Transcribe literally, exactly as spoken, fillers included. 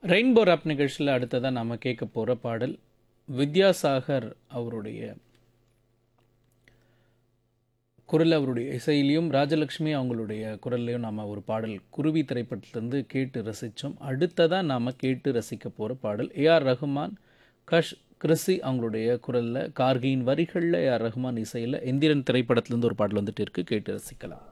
Rainbow rap நிகழ்ச்சியில் அடுத்ததாக நாம் கேட்க போகிற பாடல் வித்யாசாகர் அவருடைய குரல், அவருடைய இசையிலையும் ராஜலக்ஷ்மி அவங்களுடைய குரல்லையும் நாம் ஒரு பாடல் குருவி திரைப்படத்திலேருந்து கேட்டு ரசித்தோம். அடுத்ததாக நாம் கேட்டு ரசிக்க போகிற பாடல் ஏஆர் ரஹ்மான், கஷ் கிறிஸி அவங்களுடைய குரலில், கார்கியின் வரிகளில் ஏஆர் ரஹ்மான் இசையில் எந்திரன் திரைப்படத்திலேருந்து ஒரு பாடல் வந்துட்டு இருக்குது. கேட்டு ரசிக்கலாம்.